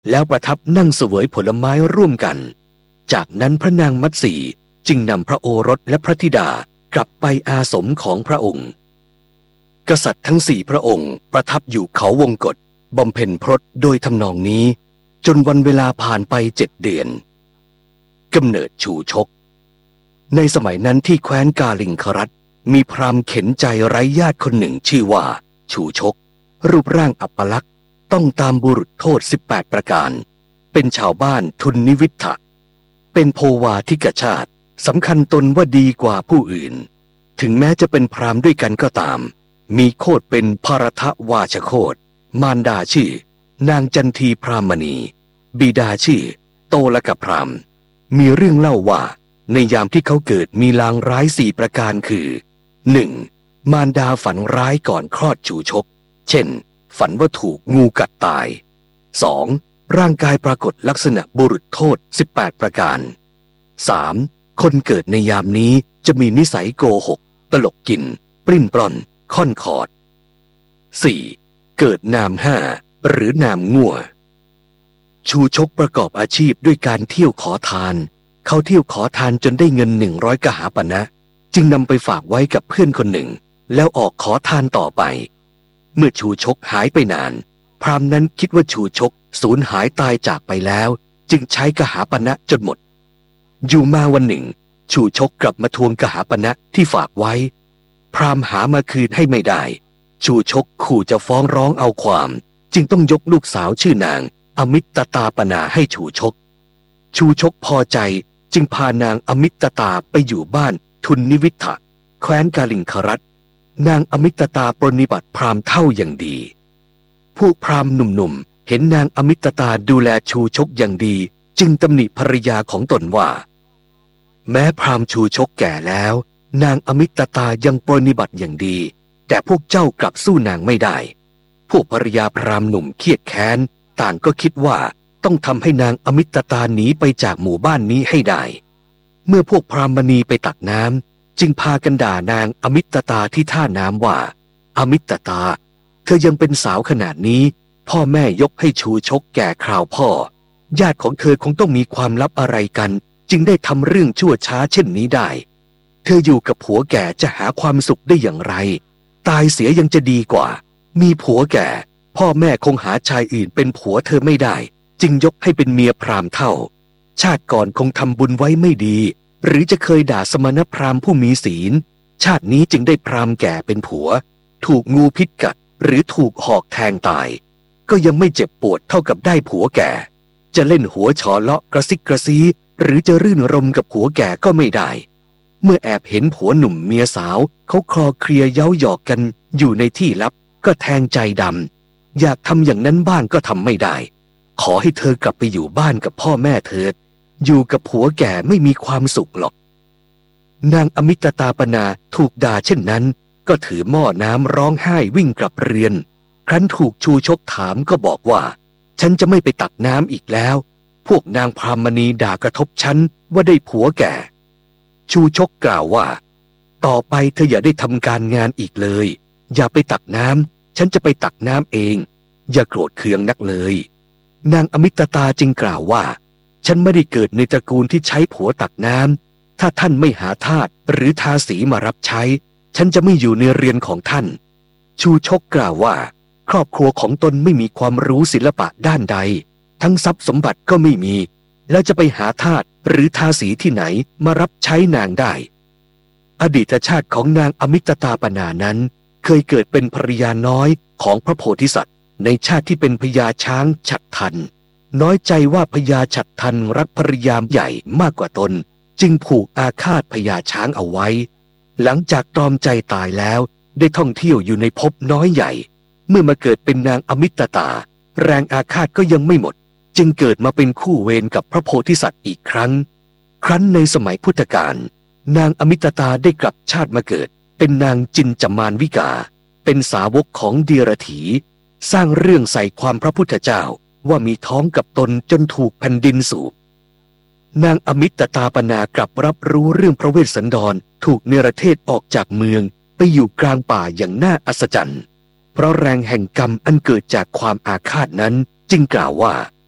แล้วประทับนั่งเสวยผลไม้ร่วมกันจากนั้นพระนางมัตสีจึงนำพระโอรสและพระธิดากลับไปอาสมของพระองค์กษัตริย์ทั้ง4พระองค์ประทับอยู่เขาวงกฏบำเพ็ญพรตโดยทำนองนี้จนวันเวลาผ่านไป7 เดือนกำเนิดชูชกในสมัยนั้นที่แคว้นกาลิงครัฐมีพราหมณ์เข็นใจไร้ญาติคนหนึ่งชื่อว่าชูชกรูปร่างอัปลักษณ์ต้องตามบุรุษโทษ18ประการเป็นชาวบ้านทุนนิวิทะเป็นโภวาทิกชาติสำคัญตนว่าดีกว่าผู้อื่นถึงแม้จะเป็นพราหมณ์ด้วยกันก็ตามมีโคตเป็นภรทวาชโคตมารดาชื่อนางจันทีพรามณีบิดาชื่อโตลกพรามมีเรื่องเล่าว่าในยามที่เขาเกิดมีลางร้าย4ประการคือ 1. มารดาฝันร้ายก่อนคลอดชูชกเช่นฝันว่าถูกงูกัดตาย 2. ร่างกายปรากฏลักษณะบุรุษโทษ18ประการ 3. คนเกิดในยามนี้จะมีนิสัยโกหกตลกกินปลิ้นปล้อนค่อนขอด 4. เกิดนาม5หรือนามงั่วชูชกประกอบอาชีพด้วยการเที่ยวขอทานเขาเที่ยวขอทานจนได้เงิน100กหาปณะจึงนำไปฝากไว้กับเพื่อนคนหนึ่งแล้วออกขอทานต่อไปเมื่อชูชกหายไปนานพราหมณ์นั้นคิดว่าชูชกสูญหายตายจากไปแล้วจึงใช้กหาปณะจนหมดอยู่มาวันหนึ่งชูชกกลับมาทวงกหาปณะที่ฝากไว้พราหมณ์หามาคืนให้ไม่ได้ชูชกขู่จะฟ้องร้องเอาความจึงต้องยกลูกสาวชื่อนางอมิตตาปนาให้ชูชกชูชกพอใจจึงพานางอมิตตาไปอยู่บ้านทุนนิวิทะแคว้นกาลิงครัฐนางอมิตตาปรนนิบัติพราหมณ์เท่าอย่างดีพวกพราหมณ์หนุ่มๆเห็นนางอมิตตาดูแลชูชกอย่างดีจึงตำหนิภรรยาของตนว่าแม้พราหมณ์ชูชกแก่แล้วนางอมิตตายังปรนนิบัติอย่างดีแต่พวกเจ้ากลับสู้นางไม่ได้พวกภรรยาพราหมณ์หนุ่มเครียดแค้นต่างก็คิดว่าต้องทำให้นางอมิตตาหนีไปจากหมู่บ้านนี้ให้ได้เมื่อพวกพราหมณีไปตักน้ำจึงพากันด่านางอมิตตาที่ท่าน้ำว่าอมิตตาเธอยังเป็นสาวขนาดนี้พ่อแม่ยกให้ชูชกแก่คราวพ่อญาติของเธอคงต้องมีความลับอะไรกันจึงได้ทำเรื่องชั่วช้าเช่นนี้ได้เธออยู่กับผัวแก่จะหาความสุขได้อย่างไรตายเสียยังจะดีกว่ามีผัวแก่พ่อแม่คงหาชายอื่นเป็นผัวเธอไม่ได้จึงยกให้เป็นเมียพราหมณ์เท่าชาติก่อนคงทำบุญไว้ไม่ดีหรือจะเคยด่าสมณพราหมณ์ผู้มีศีลชาตินี้จึงได้พราหมณ์แก่เป็นผัวถูกงูพิษกัดหรือถูกหอกแทงตายก็ยังไม่เจ็บปวดเท่ากับได้ผัวแก่จะเล่นหัวฉอเลาะกระซิกกระซีหรือจะรื่นรมกับผัวแก่ก็ไม่ได้เมื่อแอบเห็นผัวหนุ่มเมียสาวเขาคลอเคลียเย้าหยอกกันอยู่ในที่ลับก็แทงใจดำอยากทำอย่างนั้นบ้างก็ทำไม่ได้ขอให้เธอกลับไปอยู่บ้านกับพ่อแม่เถิดอยู่กับผัวแก่ไม่มีความสุขหรอกนางอมิตตาปนาถูกด่าเช่นนั้นก็ถือหม้อน้ำร้องไห้วิ่งกลับเรือนครั้นถูกชูชกถามก็บอกว่าฉันจะไม่ไปตักน้ำอีกแล้วพวกนางพรามณีด่ากระทบฉันว่าได้ผัวแก่ชูชกกล่าวว่าต่อไปเธออย่าได้ทำการงานอีกเลยอย่าไปตักน้ำฉันจะไปตักน้ำเองอย่าโกรธเคืองนักเลยนางอมิตตาจึงกล่าวว่าฉันไม่ได้เกิดในตระกูลที่ใช้ผัวตักน้ำถ้าท่านไม่หาทาสหรือทาสีมารับใช้ฉันจะไม่อยู่ในเรือนของท่านชูชกกล่าวว่าครอบครัวของตนไม่มีความรู้ศิลปะด้านใดทั้งทรัพย์สมบัติก็ไม่มีแล้วจะไปหาทาสหรือทาสีที่ไหนมารับใช้นางได้อดีตชาติของนางอมิตตาปนานั้นเคยเกิดเป็นภรรยาน้อยของพระโพธิสัตว์ในชาติที่เป็นพญาช้างฉัตรทันน้อยใจว่าพญาฉัตรทันรักภรรยาใหญ่มากกว่าตนจึงผูกอาฆาตพญาช้างเอาไว้หลังจากตรอมใจตายแล้วได้ท่องเที่ยวอยู่ในภพน้อยใหญ่เมื่อมาเกิดเป็นนางอมิตตาแรงอาฆาตก็ยังไม่หมดจึงเกิดมาเป็นคู่เวรกับพระโพธิสัตว์อีกครั้งในสมัยพุทธกาลนางอมิตตาได้กลับชาติมาเกิดเป็นนางจินจมานวิกาเป็นสาวกของเดียรถีสร้างเรื่องใส่ความพระพุทธเจ้าว่ามีท้องกับตนจนถูกแผ่นดินสูบนางอมิตตาปนากลับรับรู้เรื่องพระเวสสันดรถูกเนรเทศออกจากเมืองไปอยู่กลางป่าอย่างน่าอัศจรรย์เพราะแรงแห่งกรรมอันเกิดจากความอาฆาตนั้นจึงกล่าวว่า